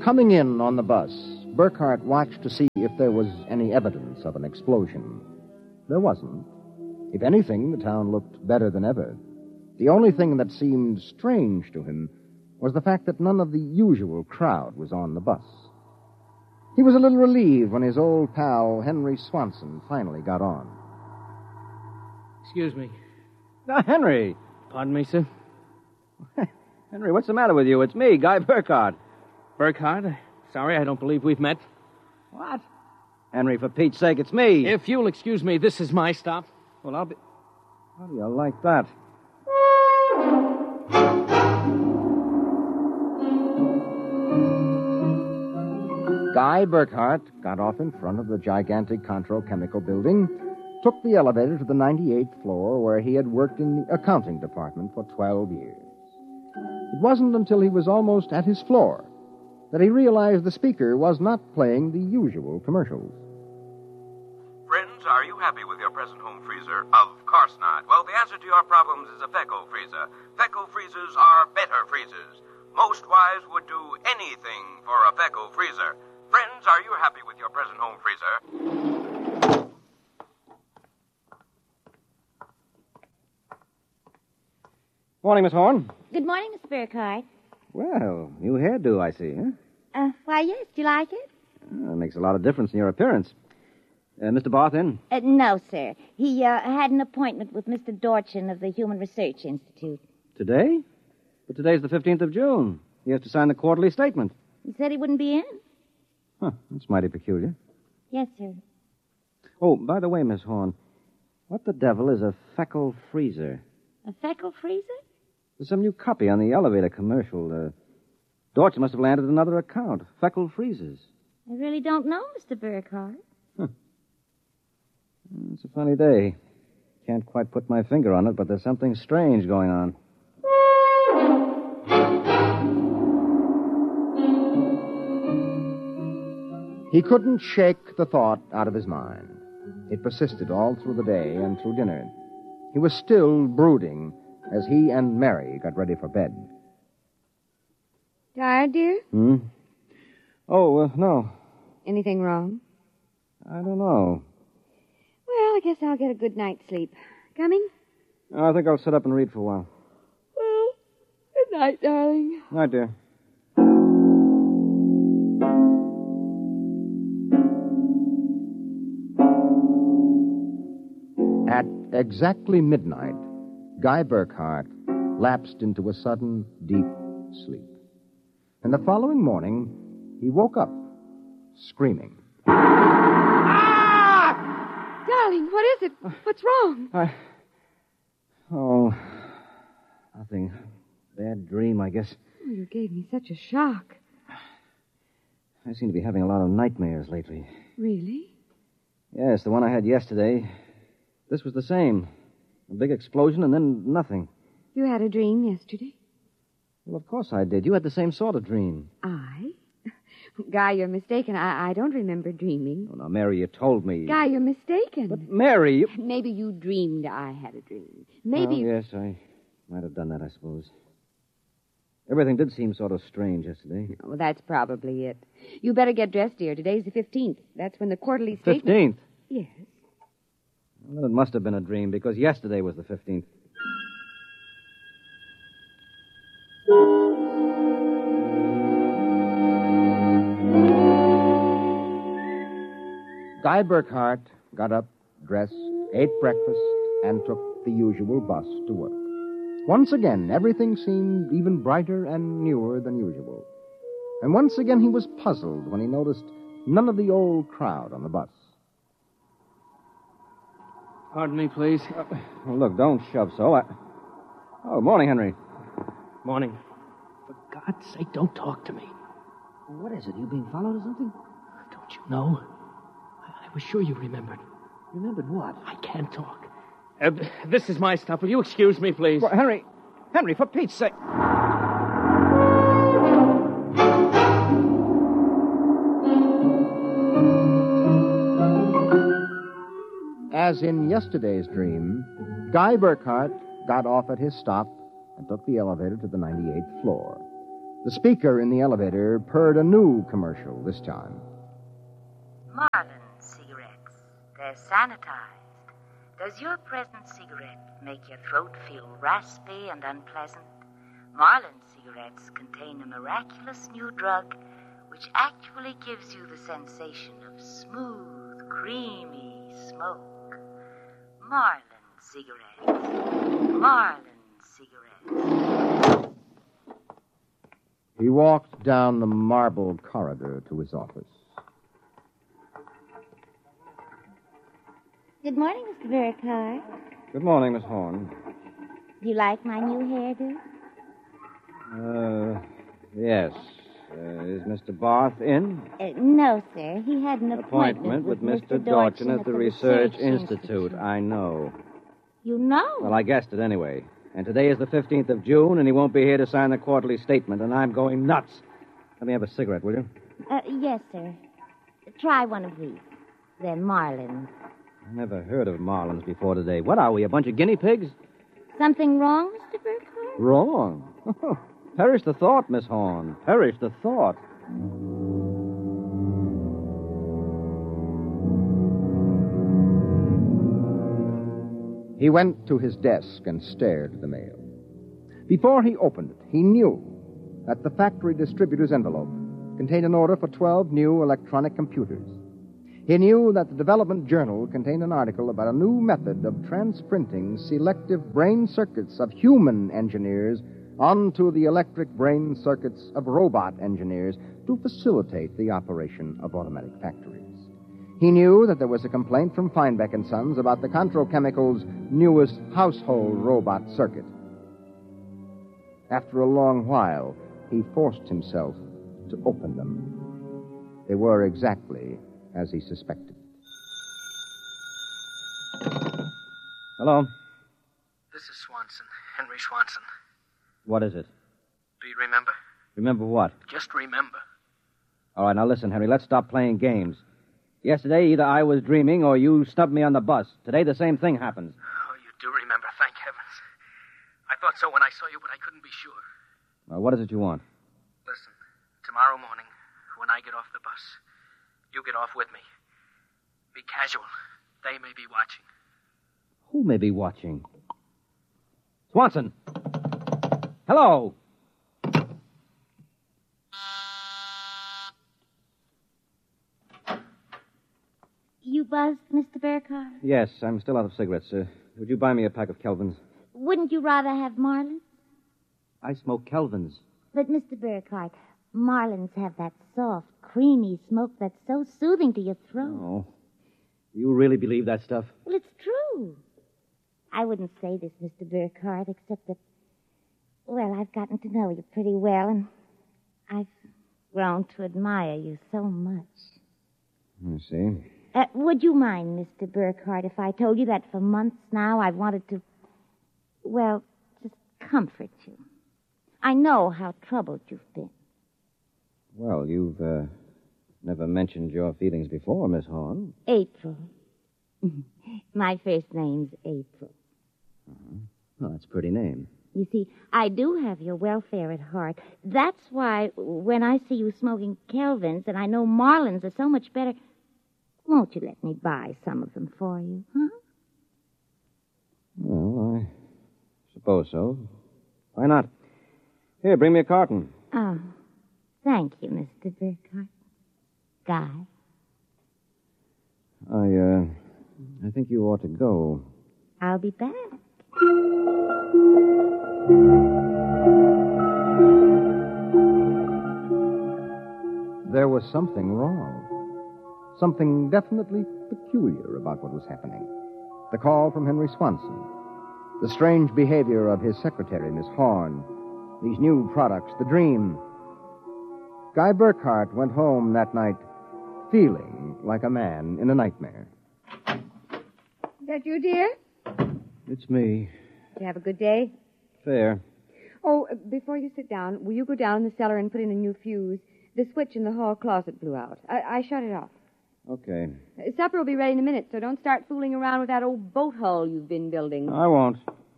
Coming in on the bus, Burkhart watched to see if there was any evidence of an explosion. There wasn't. If anything, the town looked better than ever. The only thing that seemed strange to him was the fact that none of the usual crowd was on the bus. He was a little relieved when his old pal, Henry Swanson, finally got on. Excuse me. Henry. Pardon me, sir? Henry, what's the matter with you? It's me, Guy Burkhart. Burkhart? Sorry, I don't believe we've met. What? Henry, for Pete's sake, it's me. If you'll excuse me, this is my stop. Well, I'll be... How do you like that? Guy Burkhart got off in front of the gigantic Contro Chemical Building, took the elevator to the 98th floor where he had worked in the accounting department for 12 years. It wasn't until he was almost at his floor that he realized the speaker was not playing the usual commercials. Friends, are you happy with your present home freezer? Of course not. Well, the answer to your problems is a Fecco freezer. Fecco freezers are better freezers. Most wives would do anything for a Fecco freezer. Friends, are you happy with your present home freezer? Morning, Miss Horn. Good morning, Mr. Burkhart. Well, new hairdo, I see, huh? Why, yes. Do you like it? That makes a lot of difference in your appearance. Mr. Barth in? No, sir. He had an appointment with Mr. Dorchin of the Human Research Institute. Today? But today's the 15th of June. He has to sign the quarterly statement. He said he wouldn't be in. Huh, that's mighty peculiar. Yes, sir. Oh, by the way, Miss Horn, what the devil is a Fecco freezer? A Fecco freezer? There's some new copy on the elevator commercial. Dorchin must have landed another account. Fecco freezers. I really don't know, Mr. Burkhart. It's a funny day. Can't quite put my finger on it, but there's something strange going on. He couldn't shake the thought out of his mind. It persisted all through the day and through dinner. He was still brooding as he and Mary got ready for bed. Tired, dear? Oh, no. Anything wrong? I don't know. Well, I guess I'll get a good night's sleep. Coming? I think I'll sit up and read for a while. Well, good night, darling. Night, dear. At exactly midnight, Guy Burkhart lapsed into a sudden, deep sleep. And the following morning, he woke up, screaming. Darling, what is it? What's wrong? Oh, nothing. Bad dream, I guess. Oh, you gave me such a shock. I seem to be having a lot of nightmares lately. Really? Yes, the one I had yesterday. This was the same. A big explosion and then nothing. You had a dream yesterday? Well, of course I did. You had the same sort of dream. I? Guy, you're mistaken. I don't remember dreaming. Oh, now, Mary, you told me. Guy, you're mistaken. But, Mary... Maybe you dreamed I had a dream. Maybe... Well, yes, I might have done that, I suppose. Everything did seem sort of strange yesterday. Oh, that's probably it. You better get dressed, dear. Today's the 15th. That's when the quarterly statement... 15th? Yes. Well, it must have been a dream, because yesterday was the 15th. Guy Burkhart got up, dressed, ate breakfast, and took the usual bus to work. Once again, everything seemed even brighter and newer than usual. And once again, he was puzzled when he noticed none of the old crowd on the bus. Pardon me, please. Well, look, don't shove so. Oh, morning, Henry. Morning. For God's sake, don't talk to me. What is it? You being followed or something? Don't you know? I was sure you remembered. Remembered what? I can't talk. This is my stuff. Will you excuse me, please? Well, Henry, for Pete's sake. As in yesterday's dream, Guy Burkhart got off at his stop and took the elevator to the 98th floor. The speaker in the elevator purred a new commercial this time. Marlin cigarettes. They're sanitized. Does your present cigarette make your throat feel raspy and unpleasant? Marlin cigarettes contain a miraculous new drug which actually gives you the sensation of smooth, creamy smoke. Marlin cigarettes. Marlin cigarettes. He walked down the marble corridor to his office. Good morning, Mr. Burkhardt. Good morning, Miss Horn. Do you like my new hairdo? Yes. Is Mr. Barth in? No, sir. He had an Appointment with Mr. Dorchin at the Research Institute. I know. You know? Well, I guessed it anyway. And today is the 15th of June, and he won't be here to sign the quarterly statement, and I'm going nuts. Let me have a cigarette, will you? Yes, sir. Try one of these. They're Marlins. I never heard of Marlins before today. What are we, a bunch of guinea pigs? Something wrong, Mr. Burkhardt? Wrong? Perish the thought, Miss Horn. Perish the thought. He went to his desk and stared at the mail. Before he opened it, he knew that the factory distributor's envelope contained an order for 12 new electronic computers. He knew that the Development Journal contained an article about a new method of transprinting selective brain circuits of human engineers onto the electric brain circuits of robot engineers to facilitate the operation of automatic factories. He knew that there was a complaint from Feinbeck & Sons about the Contro Chemicals' newest household robot circuit. After a long while, he forced himself to open them. They were exactly as he suspected. Hello? This is Swanson, Henry Swanson. What is it? Do you remember? Remember what? Just remember. All right, now listen, Henry, let's stop playing games. Yesterday, either I was dreaming or you snubbed me on the bus. Today, the same thing happens. Oh, you do remember, thank heavens. I thought so when I saw you, but I couldn't be sure. Well, what is it you want? Listen, tomorrow morning, when I get off the bus, you get off with me. Be casual. They may be watching. Who may be watching? Swanson! Hello! You buzzed, Mr. Burkhardt? Yes, I'm still out of cigarettes. Would you buy me a pack of Kelvins? Wouldn't you rather have Marlins? I smoke Kelvins. But, Mr. Burkhardt, Marlins have that soft, creamy smoke that's so soothing to your throat. Oh. You really believe that stuff? Well, it's true. I wouldn't say this, Mr. Burkhardt, except that, well, I've gotten to know you pretty well, and I've grown to admire you so much. I see. Would you mind, Mr. Burkhardt, if I told you that for months now I've wanted to, well, just comfort you? I know how troubled you've been. Well, you've never mentioned your feelings before, Miss Horn. April. My first name's April. Well, that's a pretty name. You see, I do have your welfare at heart. That's why when I see you smoking Kelvins and I know Marlins are so much better, won't you let me buy some of them for you, huh? Well, I suppose so. Why not? Here, bring me a carton. Oh, thank you, Mr. Burkhardt. Guy. I think you ought to go. I'll be back. There was something wrong. Something definitely peculiar about what was happening. The call from Henry Swanson. The strange behavior of his secretary, Miss Horn. These new products, the dream. Guy Burkhardt went home that night feeling like a man in a nightmare. Is that you, dear? It's me. Did you have a good day? Fair. Oh, before you sit down, will you go down in the cellar and put in a new fuse? The switch in the hall closet blew out. I shut it off. Okay. Supper will be ready in a minute, so don't start fooling around with that old boat hull you've been building. I won't.